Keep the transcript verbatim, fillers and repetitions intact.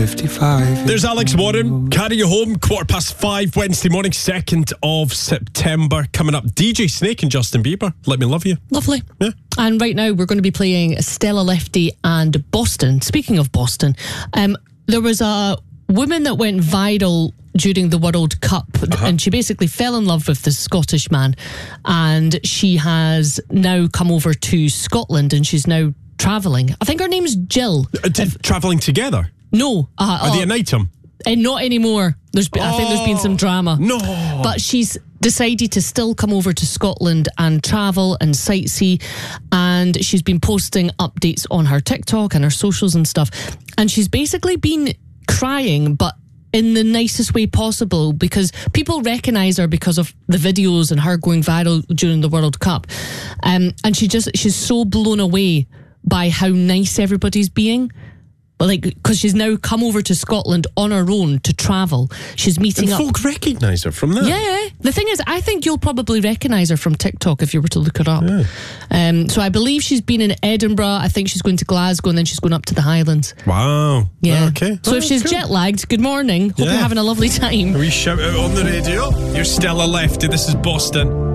fifty-five. There's Alex Warren, Carry You Home, quarter past five, Wednesday morning, second of September. Coming up, D J Snake and Justin Bieber, Let Me Love You. Lovely. Yeah. And right now we're going to be playing Stella Lefty and Boston. Speaking of Boston, um, there was a woman that went viral during the World Cup, uh-huh. and she basically fell in love with this Scottish man, and she has now come over to Scotland and she's now travelling. I think her name's Jill. Uh, t- travelling together? No. Uh, Are uh, they an item? Uh, not anymore. There's been, oh, I think there's been some drama. No. But she's decided to still come over to Scotland and travel and sightsee, and she's been posting updates on her TikTok and her socials and stuff, and she's basically been crying, but in the nicest way possible, because people recognise her because of the videos and her going viral during the World Cup, um, and she just she's so blown away by how nice everybody's being. Like, because she's now come over to Scotland on her own to travel. She's meeting and up. folk recognise her from that. Yeah. The thing is, I think you'll probably recognise her from TikTok if you were to look her up. Yeah. Um, so I believe she's been in Edinburgh. I think she's going to Glasgow, and then she's going up to the Highlands. Wow. Yeah. Okay. So oh, if she's cool. jet lagged, good morning. Hope yeah. you're having a lovely time. We shout out on the radio. You're Stella Lefty. This is Boston.